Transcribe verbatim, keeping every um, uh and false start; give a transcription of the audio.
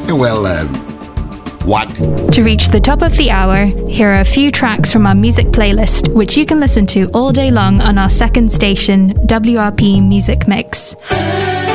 Well, uh, what? To reach the top of the hour, here are a few tracks from our music playlist, which you can listen to all day long on our second station, W R P Music Mix.